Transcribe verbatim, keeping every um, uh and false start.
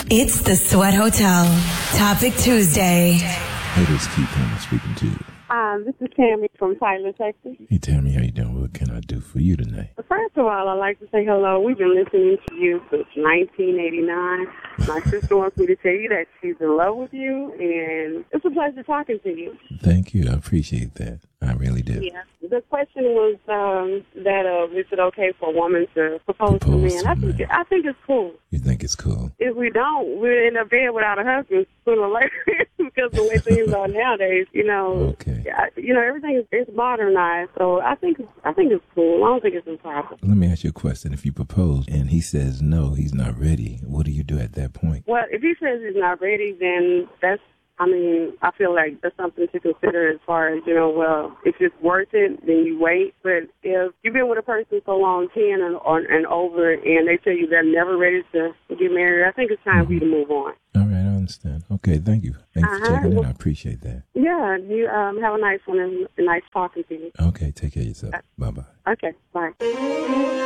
It's the Sweat Hotel. Topic Tuesday. Hey, this is Keith Hammer speaking to you. Um, this is Tammy from Tyler, Texas. Hey, Tammy, how you doing? What can I do for you tonight? First of all, I'd like to say hello. We've been listening to you since nineteen eighty-nine. My sister wants me to tell you that she's in love with you, and it's a pleasure talking to you. Thank you. I appreciate that. I really do. Yeah. The question was um, that uh, is it okay for a woman to propose, Propose to a man? to I a think man. I think it's cool. You think it's cool? If we don't, we're in a bed without a husband sooner or later because the way things are nowadays. You know. Okay. I, you know, everything is it's modernized, so I think it's, I think it's cool. I don't think it's improper. Let me ask you a question. If you propose and he says no, he's not ready, what do you do at that point? Well, if he says he's not ready, then that's, I mean, I feel like that's something to consider as far as, you know, well, if it's worth it, then you wait. But if you've been with a person so long, ten and, or, and over, and they tell you they're never ready to get married, I think it's time for you to move on. All right, I understand. Okay, thank you. Thanks Uh-huh. for checking in. I appreciate that. Yeah, you um, have a nice one and nice talking to you. Okay, take care of yourself. Bye-bye. Okay, bye.